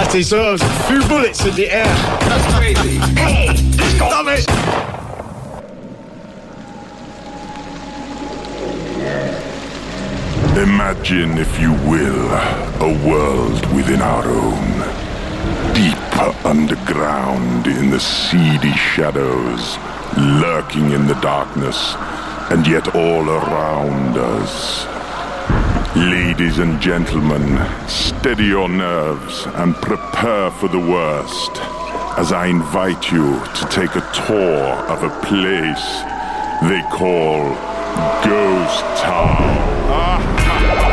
That deserves a few bullets in the air. That's crazy. Hey, stop it! Imagine, if you will, a world within our own. Deep underground in the seedy shadows, lurking in the darkness, and yet all around us. Ladies and gentlemen, steady your nerves and prepare for the worst, as I invite you to take a tour of a place they call Ghost Town.